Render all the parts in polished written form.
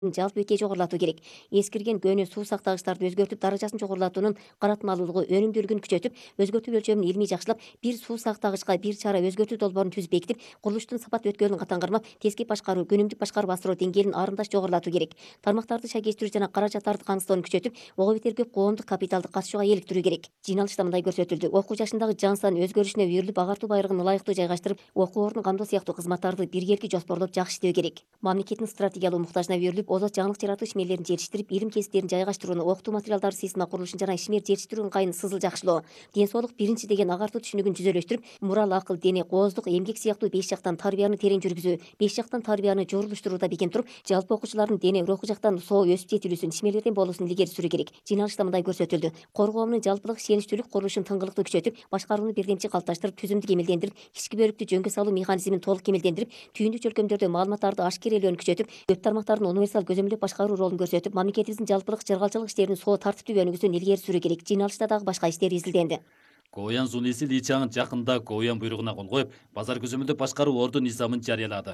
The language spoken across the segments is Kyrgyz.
жалпы бекей жогорулатуу керек. Эскирген көөнө суу сактагычтарды өзгөртүп, даражасын жогорулатуунун каратмалуулугу, өнүмдүүлүгүн күчөтүп, өзгөртүү өлчөмүн илмий жакшылап, бир суу сактагычка бир чара өзгөртүү долбоорун түзүп бекитип, курулуштун сапат өткөлүн катаңгырмап, тескей башкаруу, күнүмдүк башкарып асыроо деңгээлин арымдаш жогорулатуу керек. Тармактарды шайкештирүү жана каражаттарды каңсыздоону күчөтүп, ого бетер көп коомдук капиталды катышууга eelиктирүү керек. Жыйналышта мындай көрсөтүлдү: окуу жашындагы жан сан өзгөрүшүнө үйрүлүп, агартуу байрыгын ылайыктуу жайгаштырып, окуу ордун камдоо сыяктуу кызматтарды биргеликти жоспорлоп жакшы иштөө керек. Мамлекеттин стратегиялуу муктажына үйрүлүп, озот жаңылык жаратуу ишмерлерин жетиштирип, илим кесиптерин жайгаштырууну, окутуу материалдары система курулушун жана ишмер жетиштирүү ыңгайын сызыл жакшылоо, ден соолук биринчи деген агартуу түшүнүгүн жүзөлөштүрүп, мурал, акыл, дене, кооздук, эмгек сыяктуу 5 жактан тарбияны терең жүргүзүү, 5 жактан тарбияны жорулуштурууда бекем туруп, жалпы окуучулардын дене, руху жактан соо өсүп жетилүүсүн, ишмерлерден болуусун илгери сүрүү керек. Жыйналышта мындай көрсөтүлдү: кор коомдун жалпылык ишеничтүүлүк курулушун тыңгылыктуу күчөтүп, башкарууну бирдемчи калыпташтырып, түзүмдү кемелдендирип, ички бөлүктү жөнгө салуу механизмин толук кемелдендирип, түйүндүк чөлкөмдөрдө маалыматтарды ашкерелөөнү күчөтүп, көп тармактардын универсал көзөмөлдөп башкаруу ролун көрсөтүп, мамлекетибиздин жалпылык чыргалчылык иштеринин соо тартиптүү өнүгүүсүн илгери сүрүү керек. Жыйналышта дагы башка иштер изилденди. Коян Зуниси Личаң жакында Коян буйругуна кол коюп, базар көзөмөлдөп башкаруу ордун низамын жарыялады.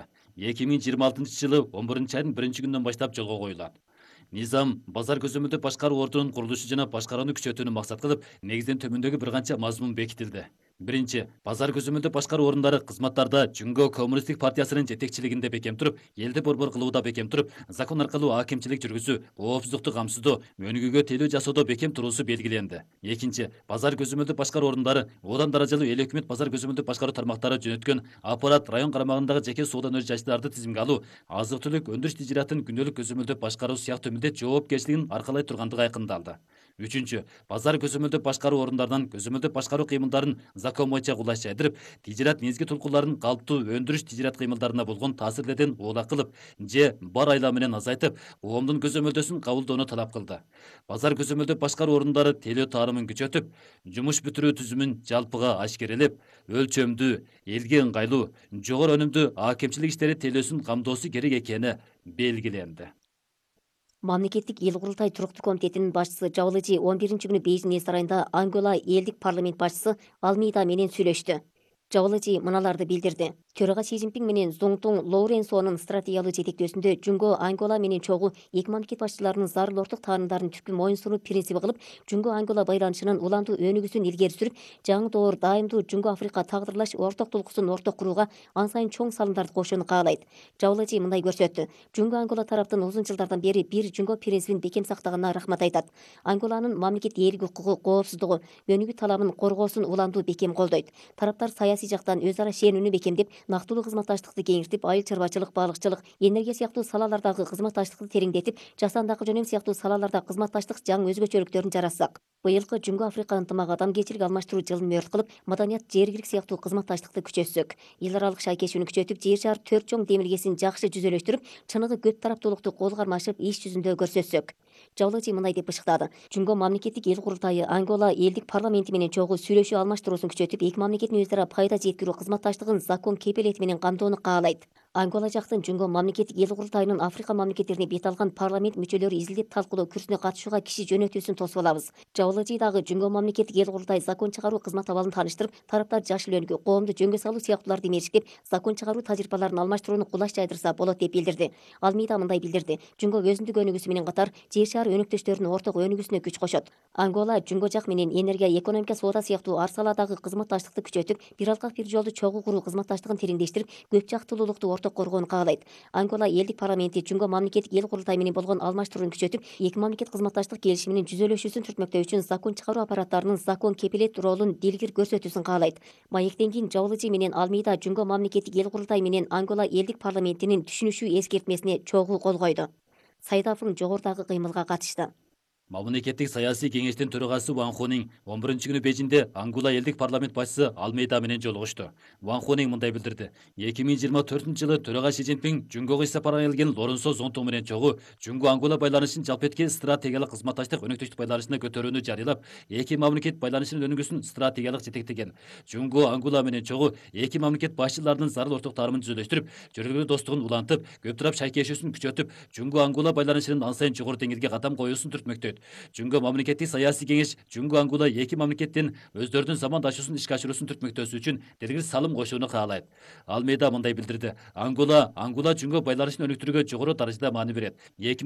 2026-жылы 11 айдын 1-күнүнөн баштап жолго коюлат. Низам базар көзөмөлдөп башкаруу ордунун курулушу жана башкарууну күчөтүүнү максат кылып, негизинен төмөндөгү бир канча мазмун бекитилди. Биринчи, базар көзөмөлдөп башкаруу ордундары кызматтарда Жүнгө Коммунисттик партиясынын жетекчилигинде бекем туруп, элди борбор кылууда бекем туруп, закон аркылуу акимчилик жүргүзүү, коопсуздукту камсыздоо, өнүгүүгө тейлөө жасоодо бекем туруусу белгиленди. Экинчи, базар көзөмөлдөп башкаруу ордундары одан даражалуу эл өкмөт базар көзөмөлдөп башкаруу тармактары жөнөткөн аппарат район карамагындагы жеке соода өнөр тизимге алуу, азык-түлүк өндүрүш тижиратын күндөөлүк көзөмөлдөп башкаруу сыяктуу милдет жоопкерчилигин аркалай тургандыгы айкындалды. Үчүнчү, базар көзөмөлдөп башкаруу ордундарынан көзөмөлдөп башкаруу кыймылдарын закон боюнча кулаш жайдырып, тижират негизги тулкуларын калыптуу өндүрүш тижират кыймылдарына болгон таасирлерден оолак кылып же бар айла менен азайтып, коомдун көзөмөлдөсүн кабылдоону талап кылды. Базар көзөмөлдөп башкаруу ордундары тейлөө таанымын күчөтүп, жумуш бүтүрүү түзүмүн жалпыга ашкерелеп, өлчөмдүү, элге ыңгайлуу, жогору өнүмдүү акимчилик иштери тейлөөсүн камдоосу керек экени белгиленди. Мамлекеттик эл курултай туруктуу комитетинин башчысы Жабылыжи 11-күнү Бейжин эл сарайында Ангола элдик парламент башчысы Алмейда менен сүйлөштү. Жабылыжи мыналарды билдирди: төрага Си Цзиньпин менен Зуңтуң Лоуренсонун стратегиялуу жетектөөсүндө Жүнгө Ангола менен чогуу эки мамлекет башчыларынын зарыл орток таанымдарын түпкү моюн сунуу принциби кылып, Жүнгө Ангола байланышынын уламдуу өнүгүүсүн илгери сүрүп, жаңы доор дайымдуу Жүнгө Африка тагдырлаш орток тулкусун орток курууга ан сайын чоң салымдарды кошууну каалайт. Жабылыжи мындай көрсөттү: Жүнгө Ангола тараптын узун жылдардан бери бир Жүнгө принцибин бекем сактаганына рахмат айтат. Анголанын мамлекет ээлик укугу, коопсуздугу, өнүгүү талабын коргоосун уламдуу бекем колдойт. Тараптар саясий жактан өз ара ишенүүнү бекемдеп, нактылуу кызматташтыкты кеңиртип, айыл чарбачылык, балыкчылык, энергия сыяктуу салалардагы кызматташтыкты тереңдетип, жасандагы жөнөм сыяктуу салаларда кызматташтык жаңы өзгөчөлүктөрүн жаратсак. Быйылкы Жүнгө Африка ынтымак адамгерчилик алмаштыруу жылын мөөрт кылып, маданият, жергилик сыяктуу кызматташтыкты күчөтсөк, эл аралык шайкешүүнү күчөтүп, жер шаар төрт чоң демилгесин жакшы жүзөлөштүрүп, чыныгы көп тараптуулукту кол кармашып, иш жүзүндө көрсөтсөк. Жабылыжи мындай деп бышыктады: Жүнгө мамлекеттик эл курултайы Ангола элдик парламенти менен чогуу сүйлөшүү алмаштыруусун күчөтүп, эки мамлекеттин өз ара пайда жеткирүү кызматташтыгын закон кепилети менен камдоону каалайт. Ангола жактын Жүнгө мамлекеттик эл курултайынын Африка мамлекеттерине бет алган парламент мүчөлөрү изилдеп талкуулоо күрсүнө катышууга киши жөнөтүүсүн тосуп алабыз. Жабылыжи дагы Жүнгө мамлекеттик эл курултай закон чыгаруу кызмат абалын тааныштырып, тараптар жашыл өнүгүү, коомду жөнгө салуу сыяктууларды мериштеп, закон чыгаруу тажрыйбаларын алмаштырууну кулаш жайдырса болот деп билдирди. Алмейда мындай билдирди: Жүнгө өзүндүк өнүгүүсү менен катар жер шаар өнөктөштөрүнүн орток өнүгүүсүнө күч кошот. Ангола Жүнгө жак менен энергия, экономика, соода сыяктуу ар саладагы кызматташтыкты күчөтүп, бир алкак бир жолду чогуу куруу кызматташтыгын тереңдештирип, көп жактуулуулукту орток коргоону каалайт. Ангола элдик парламенти Жүнгө мамлекеттик эл курултай менен болгон алмаштырууну күчөтүп, эки мамлекет кызматташтык келишиминин жүзөлөшүүсүн түртмөктөө үчүн закон чыгаруу аппараттарынын закон кепилет ролун дилгир көрсөтүүсүн каалайт. Маектен кийин Жабылыжи менен Алмейда Жүнгө мамлекеттик эл курултай менен Ангола элдик парламентинин түшүнүшүү эскертмесине чогуу кол койду. Сайдафың жогорудагы кыймылга катышты. Мамлекеттик саясий кеңештин төрагасы Ван Хонинг 11-күнү Бейжинде Ангола элдик парламент башчысы Алмейда менен жолугушту. Ван Хонинг мындай билдирди: 2024-жылы төрага Си Цзиньпин Жүнгөгө иш сапарга келген Лоренсо Зонтуң менен чогуу Жүнгө Ангола байланышын жалпы этки стратегиялык кызматташтык өнөктөштүк байланышына көтөрүүнү жарыялап, эки мамлекет байланышынын өнүгүүсүн стратегиялык жетектеген. Жүнгө Ангола менен чогуу эки мамлекет башчыларынын зарыл орток таанымын түзөлөштүрүп, жөргөлүү достугун улантып, көп тарап шайкешүүсүн күчөтүп, Жүнгө Ангола байланышынын ан сайын жогору деңгээлге кадам коюусун түртмөктөйт. көрсөтөт. Жөнгө мамлекеттик саясий кеңеш Жөнгө Ангула эки мамлекеттин өздөрүнүн замандашуусун ишке ашыруусун түртмөктөөсү үчүн делгир салым кошууну каалайт. Алмейда мындай билдирди: Ангула Жөнгө байланышын өнүктүрүүгө жогору даражада маани берет.